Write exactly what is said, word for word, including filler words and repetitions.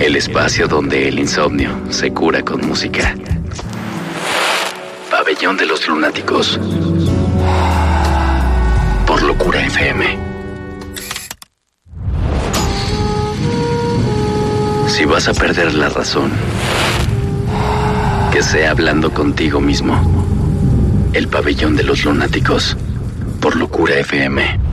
El espacio donde el insomnio se cura con música. Pabellón de los Lunáticos. Por Locura F M. Si vas a perder la razón, que sea hablando contigo mismo. El Pabellón de los Lunáticos. Por Locura F M.